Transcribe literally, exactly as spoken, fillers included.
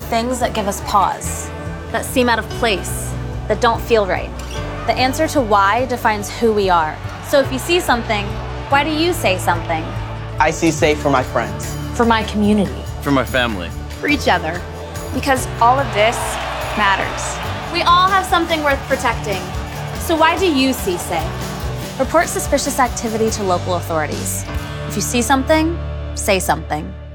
things that give us pause, that seem out of place, that don't feel right. The answer to why defines who we are. So if you see something, why do you say something? I see safe for my friends. For my community. For my family. For each other. Because all of this matters. We all have something worth protecting. So why do you see safe? Report suspicious activity to local authorities. If you see something, say something.